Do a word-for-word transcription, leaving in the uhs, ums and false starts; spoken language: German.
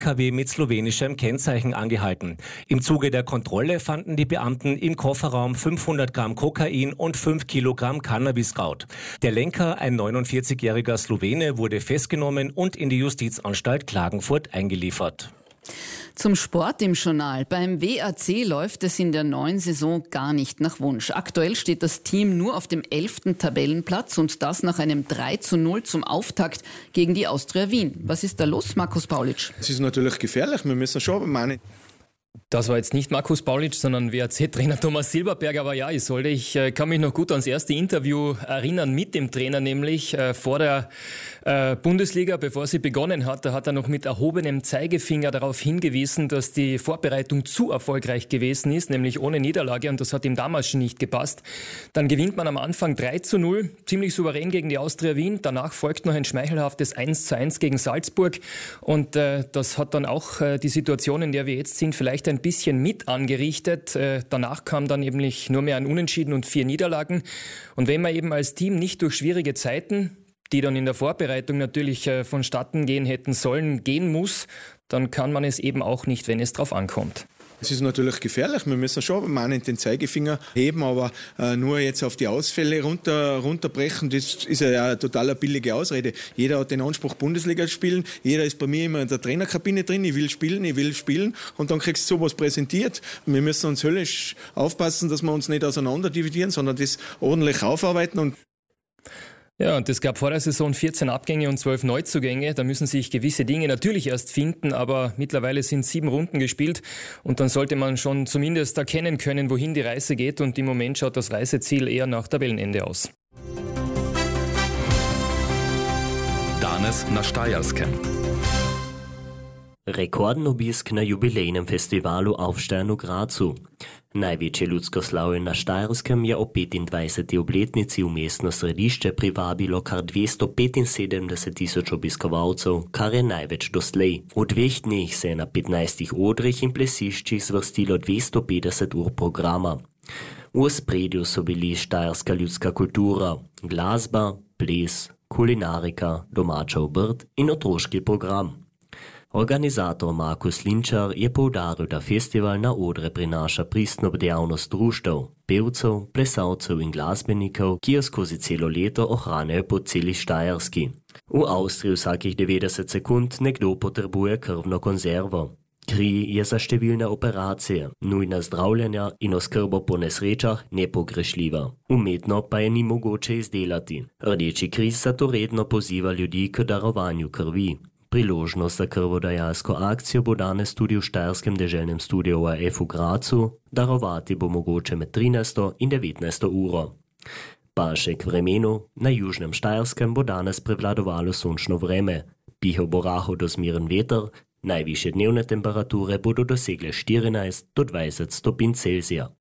K W mit slowenischem Kennzeichen angehalten. Im Zuge der Kontrolle fanden die Beamten im Kofferraum fünfhundert Gramm Kokain und fünf Kilogramm Cannabiskraut. Der Lenker, ein neunundvierzigjähriger Slowene, wurde festgenommen und in die Justizanstalt Klagenfurt eingeliefert. Zum Sport im Journal. Beim W A C läuft es in der neuen Saison gar nicht nach Wunsch. Aktuell steht das Team nur auf dem elften Tabellenplatz und das nach einem drei zu null zum Auftakt gegen die Austria Wien. Was ist da los, Markus Paulitsch? Es ist natürlich gefährlich, wir müssen schon meinen. Das war jetzt nicht Markus Paulitsch, sondern W A C-Trainer Thomas Silberberg. Aber ja, ich sollte, ich äh, kann mich noch gut ans erste Interview erinnern mit dem Trainer, nämlich äh, vor der äh, Bundesliga, bevor sie begonnen hat. Da hat er noch mit erhobenem Zeigefinger darauf hingewiesen, dass die Vorbereitung zu erfolgreich gewesen ist, nämlich ohne Niederlage. Und das hat ihm damals schon nicht gepasst. Dann gewinnt man am Anfang drei zu null, ziemlich souverän gegen die Austria Wien. Danach folgt noch ein schmeichelhaftes eins zu eins gegen Salzburg. Und äh, das hat dann auch äh, die Situation, in der wir jetzt sind, vielleicht ein bisschen mit angerichtet. Äh, danach kam dann eben nur mehr ein Unentschieden und vier Niederlagen. Und wenn man eben als Team nicht durch schwierige Zeiten, die dann in der Vorbereitung natürlich äh, vonstatten gehen hätten sollen, gehen muss, dann kann man es eben auch nicht, wenn es drauf ankommt. Es ist natürlich gefährlich, wir müssen schon meinen, den Zeigefinger heben, aber äh, nur jetzt auf die Ausfälle runter, runterbrechen, das ist ja eine total billige Ausrede. Jeder hat den Anspruch, Bundesliga zu spielen, jeder ist bei mir immer in der Trainerkabine drin, ich will spielen, ich will spielen und dann kriegst du sowas präsentiert. Wir müssen uns höllisch aufpassen, dass wir uns nicht auseinander dividieren, sondern das ordentlich aufarbeiten. Und Ja, und es gab vor der Saison vierzehn Abgänge und zwölf Neuzugänge. Da müssen sich gewisse Dinge natürlich erst finden, aber mittlerweile sind sieben Runden gespielt und dann sollte man schon zumindest erkennen können, wohin die Reise geht, und im Moment schaut das Reiseziel eher nach Tabellenende aus. Danes na Štajerskem. Rekordno obisk na jubilejnem festivalu Aufstein v Grazu. Največje ljudsko slavje na Štajerskem je ob petindvajseti obletnici v mestno središče privabilo kar dvesto petinsedemdeset tisoč obiskovalcev, kar je največ doslej. V dveh dneh se je na petnajstih odrih in plesiščih zvrstilo dvesto petdeset ur programa. V ospredju so bili štajerska ljudska kultura, glasba, ples, kulinarika, domača obrt in otroški program. Organizator Markus Linčar je poudaril, da festival na odre prinaša pristno dejavnost društev, pevcev, plesalcev in glasbenikov, ki jo skozi celo leto ohranjajo po celi Štajerski. V Avstriji vsakih devetdeset sekund nekdo potrebuje krvno konzervo. Kri je za številne operacije, nujna zdravljenja in oskrbo po nesrečah nepogrešljiva. Umetno pa je ni mogoče izdelati. Rdeči križ zato redno poziva ljudi k darovanju krvi. Priložnost za krvodajalsko akcijo bo danes tudi v štajerskem deželnem studiu O R F v Grazu, darovati bo mogoče med trinajsto in devetnajsto uro. Pa še k vremenu, na južnem Štajerskem bo danes prevladovalo sončno vreme. Pihal bo rahel do zmeren veter, najvišje dnevne temperature bodo dosegle štirinajst do dvajset stopinj Celzija.